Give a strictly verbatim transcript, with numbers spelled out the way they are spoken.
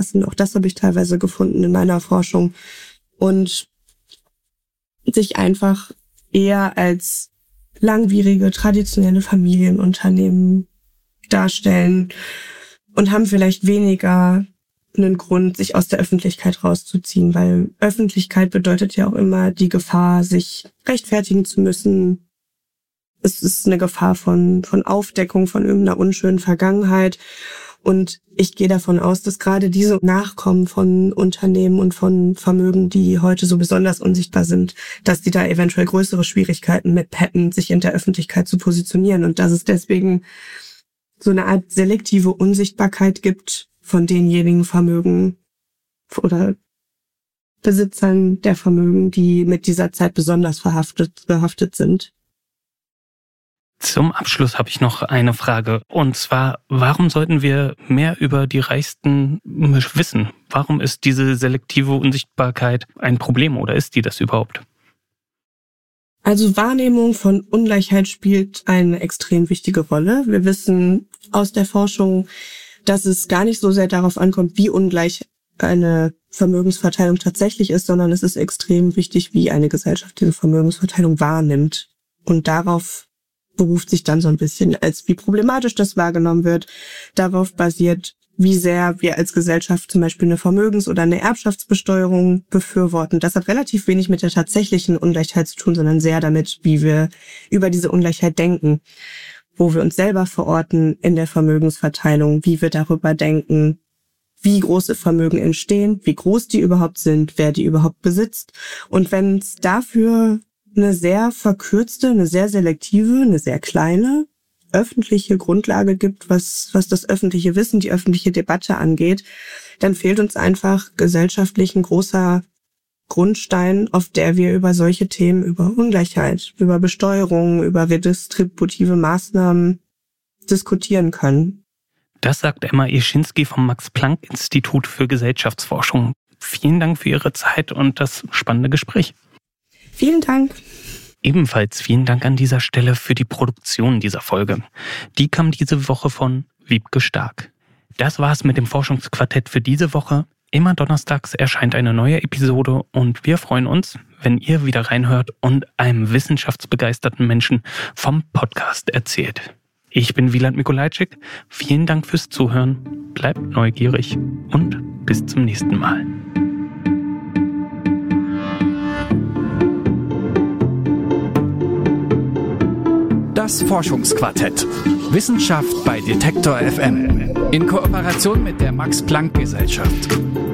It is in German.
lassen. Auch das habe ich teilweise gefunden in meiner Forschung. Und sich einfach eher als langwierige, traditionelle Familienunternehmen darstellen und haben vielleicht weniger einen Grund, sich aus der Öffentlichkeit rauszuziehen, weil Öffentlichkeit bedeutet ja auch immer die Gefahr, sich rechtfertigen zu müssen. Es ist eine Gefahr von von Aufdeckung von irgendeiner unschönen Vergangenheit. Und ich gehe davon aus, dass gerade diese Nachkommen von Unternehmen und von Vermögen, die heute so besonders unsichtbar sind, dass die da eventuell größere Schwierigkeiten mit hätten, sich in der Öffentlichkeit zu positionieren. Und dass es deswegen so eine Art selektive Unsichtbarkeit gibt von denjenigen Vermögen oder Besitzern der Vermögen, die mit dieser Zeit besonders verhaftet, behaftet sind. Zum Abschluss habe ich noch eine Frage. Und zwar, warum sollten wir mehr über die Reichsten wissen? Warum ist diese selektive Unsichtbarkeit ein Problem oder ist die das überhaupt? Also Wahrnehmung von Ungleichheit spielt eine extrem wichtige Rolle. Wir wissen aus der Forschung, dass es gar nicht so sehr darauf ankommt, wie ungleich eine Vermögensverteilung tatsächlich ist, sondern es ist extrem wichtig, wie eine Gesellschaft diese Vermögensverteilung wahrnimmt. Und darauf beruft sich dann so ein bisschen, als wie problematisch das wahrgenommen wird, darauf basiert, wie sehr wir als Gesellschaft zum Beispiel eine Vermögens- oder eine Erbschaftsbesteuerung befürworten. Das hat relativ wenig mit der tatsächlichen Ungleichheit zu tun, sondern sehr damit, wie wir über diese Ungleichheit denken, wo wir uns selber verorten in der Vermögensverteilung, wie wir darüber denken, wie große Vermögen entstehen, wie groß die überhaupt sind, wer die überhaupt besitzt. Und wenn es dafür eine sehr verkürzte, eine sehr selektive, eine sehr kleine öffentliche Grundlage gibt, was was das öffentliche Wissen, die öffentliche Debatte angeht, dann fehlt uns einfach gesellschaftlich ein großer Grundstein, auf der wir über solche Themen, über Ungleichheit, über Besteuerung, über redistributive Maßnahmen diskutieren können. Das sagt Emma Ischinski vom Max-Planck-Institut für Gesellschaftsforschung. Vielen Dank für Ihre Zeit und das spannende Gespräch. Vielen Dank. Ebenfalls vielen Dank an dieser Stelle für die Produktion dieser Folge. Die kam diese Woche von Wiebke Stark. Das war's mit dem Forschungsquartett für diese Woche. Immer donnerstags erscheint eine neue Episode und wir freuen uns, wenn ihr wieder reinhört und einem wissenschaftsbegeisterten Menschen vom Podcast erzählt. Ich bin Wieland Mikolajczyk. Vielen Dank fürs Zuhören. Bleibt neugierig und bis zum nächsten Mal. Das Forschungsquartett. Wissenschaft bei Detektor F M. In Kooperation mit der Max-Planck-Gesellschaft.